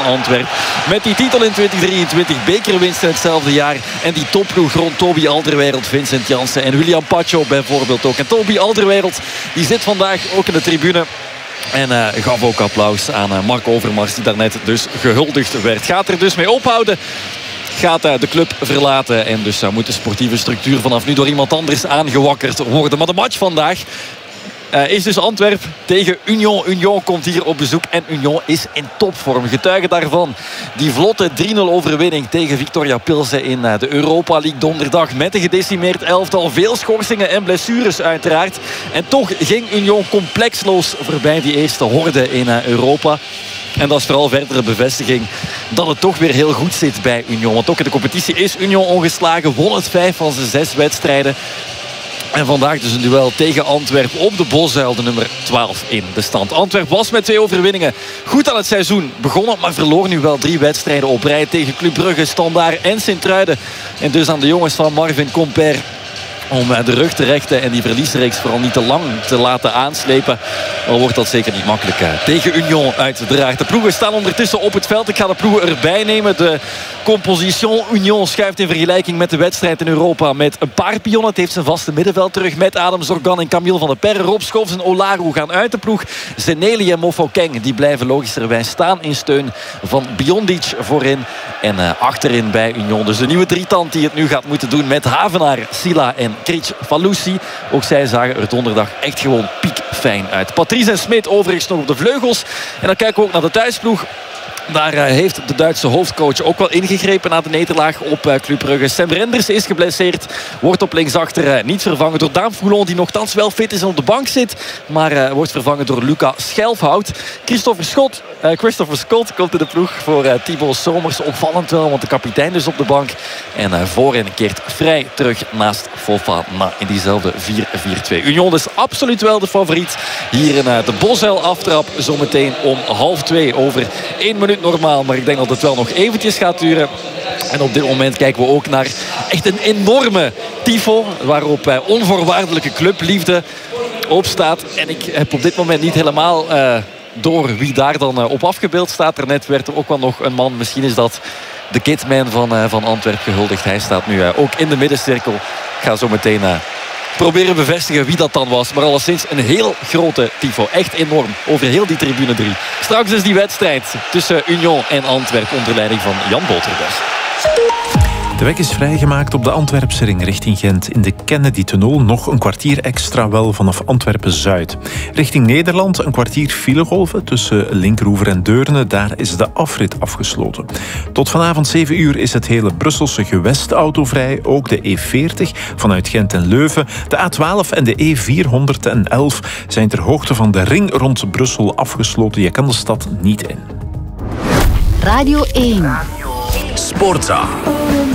Antwerpen. Met die titel in 2023, bekerwinst in hetzelfde jaar. En die topploeg rond Toby Alderweireld, Vincent Janssen en William Pacho bijvoorbeeld ook. En Toby Alderweireld die zit vandaag ook in de tribune. En gaf ook applaus aan Mark Overmars, die daarnet dus gehuldigd werd. Gaat er dus mee ophouden. Gaat de club verlaten. En dus moet de sportieve structuur vanaf nu door iemand anders aangewakkerd worden. Maar de match vandaag is dus Antwerpen tegen Union. Union komt hier op bezoek en Union is in topvorm. Getuige daarvan die vlotte 3-0 overwinning tegen Victoria Pilsen in de Europa League donderdag. Met een gedecimeerd elftal. Veel schorsingen en blessures uiteraard. En toch ging Union complexloos voorbij die eerste horde in Europa. En dat is vooral verdere bevestiging dat het toch weer heel goed zit bij Union. Want ook in de competitie is Union ongeslagen. Won het 5 van zijn 6 wedstrijden. En vandaag dus een duel tegen Antwerpen op de Bosuil, de nummer 12 in de stand. Antwerpen was met 2 overwinningen goed aan het seizoen begonnen, maar verloor nu wel 3 wedstrijden op rij tegen Club Brugge, Standaard en Sint-Truiden. En dus aan de jongens van Marvin Comper om de rug te rechten en die verliesreeks vooral niet te lang te laten aanslepen. Al wordt dat zeker niet makkelijk tegen Union uiteraard. De ploegen staan ondertussen op het veld. Ik ga de ploegen erbij nemen. De composition Union schuift in vergelijking met de wedstrijd in Europa met een paar pionnen. Het heeft zijn vaste middenveld terug met Adam Zorgan en Camille van der Perre. Rob Schoofs en Olaru gaan uit de ploeg. Zeneli en Mofokeng die blijven logischerwijs staan in steun van Biondic voorin. En achterin bij Union dus de nieuwe drietand die het nu gaat moeten doen met Havenaar, Sila en Kric Falusi. Ook zij zagen er donderdag echt gewoon piekfijn uit. Patrice en Smit overigens nog op de vleugels. En dan kijken we ook naar de thuisploeg. Daar heeft de Duitse hoofdcoach ook wel ingegrepen na de nederlaag op Club Brugge. Sam Renders is geblesseerd. Wordt op linksachter niet vervangen door Daan Foulon, die nogthans wel fit is en op de bank zit. Maar wordt vervangen door Luca Schelfhout. Christopher Scott komt in de ploeg voor Thibaut Somers. Opvallend wel, want de kapitein dus op de bank. En voorin keert vrij terug naast Fofana in diezelfde 4-4-2. Union dus absoluut wel de favoriet. Hier in de Bosuil aftrap zometeen om 1:30 over 1 minuut normaal. Maar ik denk dat het wel nog eventjes gaat duren. En op dit moment kijken we ook naar echt een enorme tifo. Waarop onvoorwaardelijke clubliefde op staat. En ik heb op dit moment niet helemaal door wie daar dan op afgebeeld staat. Daarnet werd er ook wel nog een man. Misschien is dat de Kidman van Antwerpen gehuldigd. Hij staat nu ook in de middencirkel. Ik ga zo meteen proberen bevestigen wie dat dan was. Maar alleszins een heel grote tifo. Echt enorm. Over heel die tribune 3. Straks is die wedstrijd tussen Union en Antwerpen onder leiding van Jan Boterberg. De weg is vrijgemaakt op de Antwerpse ring richting Gent. In de Kennedy-tunnel nog een kwartier extra wel vanaf Antwerpen-Zuid. Richting Nederland een kwartier filegolven tussen Linkeroever en Deurne. Daar is de afrit afgesloten. Tot vanavond 7 uur is het hele Brusselse gewest autovrij. Ook de E40 vanuit Gent en Leuven. De A12 en de E411 zijn ter hoogte van de ring rond Brussel afgesloten. Je kan de stad niet in. Radio 1. Sportza.